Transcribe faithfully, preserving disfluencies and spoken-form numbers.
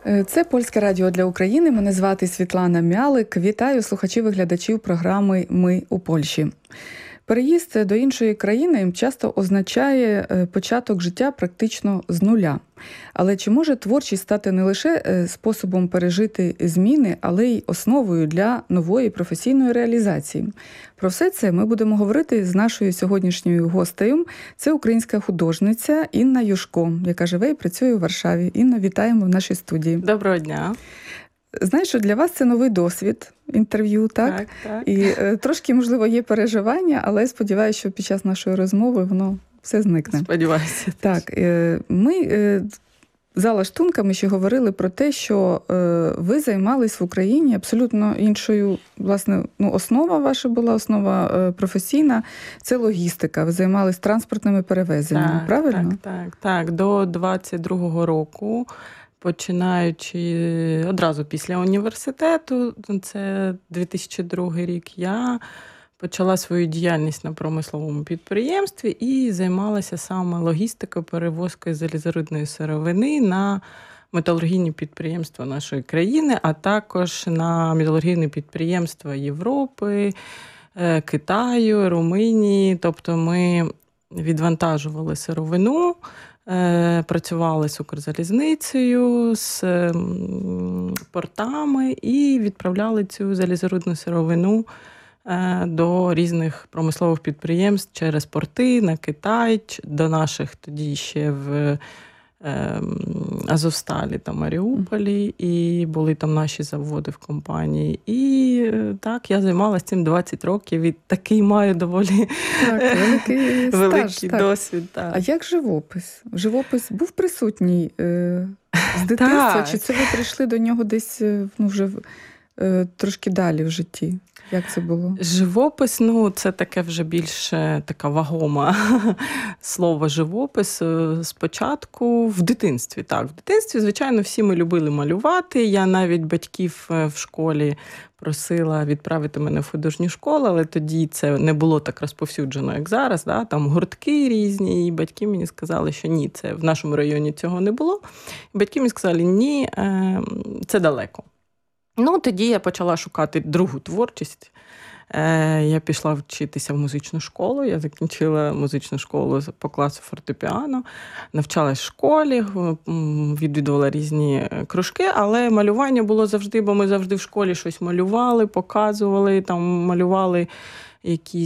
Це Польське радіо для України. Мене звати Світлана Мялик. Вітаю слухачів і глядачів програми «Ми у Польщі». Переїзд до іншої країни часто означає початок життя практично з нуля. Але чи може творчість стати не лише способом пережити зміни, але й основою для нової професійної реалізації? Про все це ми будемо говорити з нашою сьогоднішньою гостею. Це українська художниця Інна Юшко, яка живе і працює у Варшаві. Інно, вітаємо в нашій студії. Доброго дня. Знаєш, що для вас це новий досвід інтерв'ю, так? Так, так. І е, трошки, можливо, є переживання, але сподіваюся, що під час нашої розмови воно все зникне. Сподіваюся. Так, е, ми е, за лаштунками ще говорили про те, що е, ви займались в Україні абсолютно іншою, власне, ну, основа ваша була, основа е, професійна, це логістика. Ви займались транспортними перевезеннями, так, правильно? Так, так, так. До двадцять другого року, починаючи одразу після університету, це дві тисячі другий рік, я почала свою діяльність на промисловому підприємстві і займалася саме логістикою, перевозкою залізорудної сировини на металургійні підприємства нашої країни, а також на металургійні підприємства Європи, Китаю, Румунії. Тобто ми відвантажували сировину, працювали з Укрзалізницею, з портами і відправляли цю залізорудну сировину до різних промислових підприємств через порти на Китай, до наших тоді ще в Азовсталі та Маріуполі, і були там наші заводи в компанії. І так, я займалася цим двадцять років, і такий маю доволі так, великий, великий стаж, досвід. Так. А як живопис? Живопис був присутній е, з дитинства? Так. Чи це ви прийшли до нього десь ну, вже е, трошки далі в житті? Як це було? Живопис, ну, це таке вже більше така вагома слово живопис. Спочатку в дитинстві, так. В дитинстві, звичайно, всі ми любили малювати. Я навіть батьків в школі просила відправити мене в художню школу, але тоді це не було так розповсюджено, як зараз. Да? Там гуртки різні, і батьки мені сказали, що ні, це в нашому районі цього не було. І батьки мені сказали, ні, це далеко. Ну, тоді я почала шукати другу творчість. Я пішла вчитися в музичну школу. Я закінчила музичну школу по класу фортепіано, навчалась в школі, відвідувала різні кружки, але малювання було завжди, бо ми завжди в школі щось малювали, показували, там малювали якісь